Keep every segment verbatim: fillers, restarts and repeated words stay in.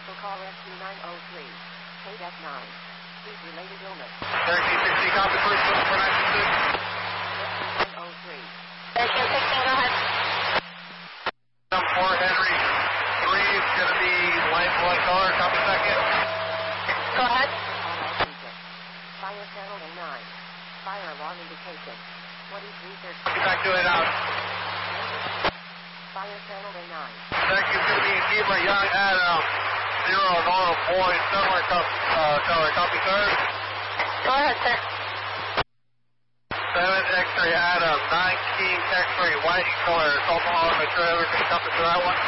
cancel call rescue nine oh three. K D E F nine. Heat-related illness. thirteen sixty, copy first one for nine six. Rescue nine oh three. thirteen sixteen, go ahead. Number four, Henry three is going to be line one car, copy second. Go ahead. All agent. Fire channel A nine. Fire alarm indication. twenty-three thirteen. Get back to it out. Fire channel A nine. Thank you, going to be Zebra Young Adam. Zero Normal Boy, somewhere copy, uh, color, copy third. Go ahead, sir. Seven X-ray Adam, nine King X-ray White color, Omaha, my trailer, can you copy to that one?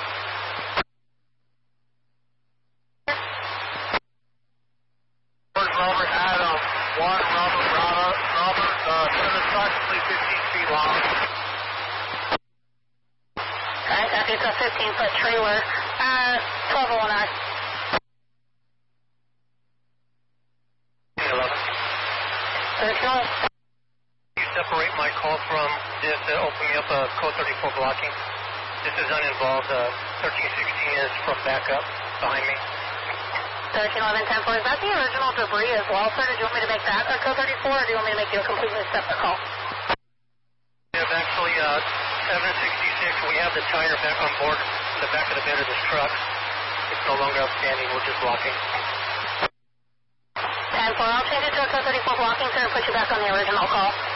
Where's Robert Adam? One Robert Robert Robert, uh, seven approximately fifteen feet long. Alright, copy, it's a fifteen foot trailer. Uh, twelve oh one I. eleven. thirteen. You separate my call from this, uh, opening up a code thirty-four blocking. This is uninvolved. Uh, thirteen sixteen is from backup behind me. thirteen eleven ten four. Is that the original debris as well, sir? Did you want me to make that a code thirty-four, or do you want me to make you a completely separate call? We have actually, uh, seven sixty-six, we have the tire back on board in the back of the bed of this truck. It's no longer outstanding, we're just blocking. ten four, I'll change it to a code thirty-four blocking, sir, and put you back on the original call.